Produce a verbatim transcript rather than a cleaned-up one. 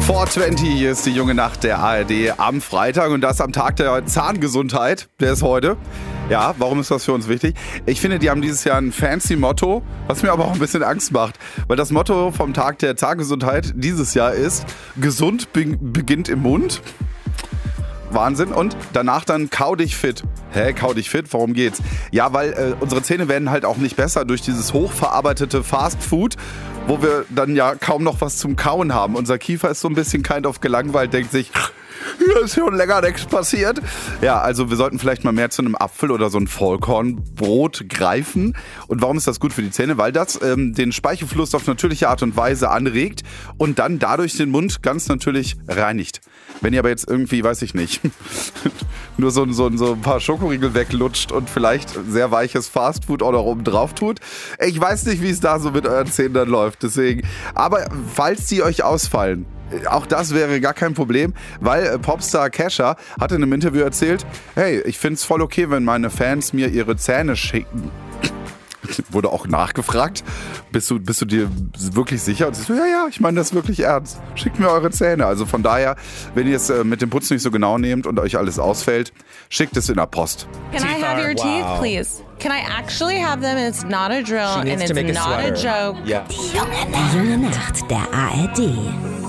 vier zwanzig, hier ist die junge Nacht der A R D am Freitag und das am Tag der Zahngesundheit, der ist heute. Ja, warum ist das für uns wichtig? Ich finde, die haben dieses Jahr ein fancy Motto, was mir aber auch ein bisschen Angst macht, weil das Motto vom Tag der Zahngesundheit dieses Jahr ist, gesund be- beginnt im Mund. Wahnsinn. Und danach dann kau dich fit. Hä, kau dich fit? Worum geht's? Ja, weil äh, unsere Zähne werden halt auch nicht besser durch dieses hochverarbeitete Fast Food, wo wir dann ja kaum noch was zum Kauen haben. Unser Kiefer ist so ein bisschen kind of gelangweilt, denkt sich, hier ist schon länger nichts passiert. Ja, also wir sollten vielleicht mal mehr zu einem Apfel oder so ein Vollkornbrot greifen. Und warum ist das gut für die Zähne? Weil das ähm, den Speichelfluss auf natürliche Art und Weise anregt und dann dadurch den Mund ganz natürlich reinigt. Wenn ihr aber jetzt irgendwie, weiß ich nicht, nur so, so, so ein paar Schokoriegel weglutscht und vielleicht sehr weiches Fastfood auch noch oben drauf tut. Ich weiß nicht, wie es da so mit euren Zähnen dann läuft. Deswegen. Aber falls die euch ausfallen, auch das wäre gar kein Problem, weil äh, Popstar Kesha hat in einem Interview erzählt, hey, ich find's voll okay, wenn meine Fans mir ihre Zähne schicken. Wurde auch nachgefragt, bist du, bist du dir wirklich sicher? Und sie so, ja, ja, ich meine das wirklich ernst. Schickt mir eure Zähne. Also von daher, wenn ihr es äh, mit dem Putz nicht so genau nehmt und euch alles ausfällt, schickt es in der Post. Can I have your teeth, please? Can I actually have them? It's not a drill and it's not a joke. Yeah. Die junge Nacht der A R D.